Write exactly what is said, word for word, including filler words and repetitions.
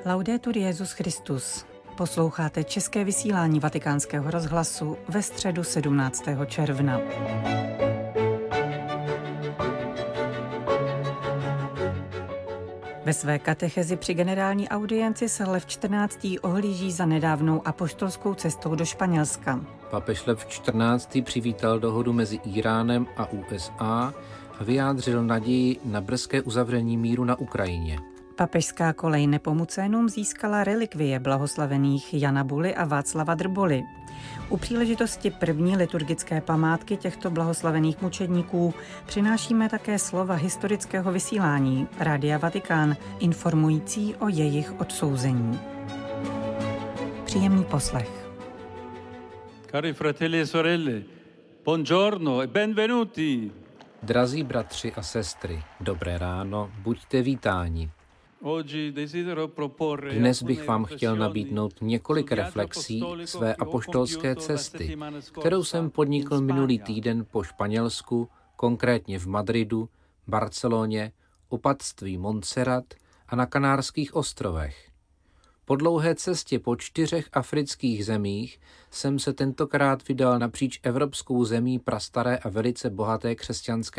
Laudetur Jesus Christus. Posloucháte české vysílání Vatikánského rozhlasu ve středu sedmnáctého června. Ve své katechezi při generální audienci se Lev čtrnáctý ohlíží za nedávnou apoštolskou cestou do Španělska. Papež Lev čtrnáctý přivítal dohodu mezi Íránem a U S A a vyjádřil naději na brzké uzavření míru na Ukrajině. Papežská kolej Nepomucénům získala relikvie blahoslavených Jana Buly a Václava Drboly. U příležitosti první liturgické památky těchto blahoslavených mučedníků přinášíme také slova historického vysílání Rádia Vatikán, informující o jejich odsouzení. Příjemný poslech. Cari fratelli e sorelle, buongiorno e benvenuti. Drazí bratři a sestry, dobré ráno, buďte vítáni. Dnes bych vám chtěl nabídnout několik reflexí své apoštolské cesty, kterou jsem podnikl minulý týden po Španělsku, konkrétně v Madridu, Barceloně, opatství Montserrat a na Kanárských ostrovech. Po dlouhé cestě po čtyřech afrických zemích jsem se tentokrát vydal napříč evropskou zemí prastaré a velice bohaté křesťanské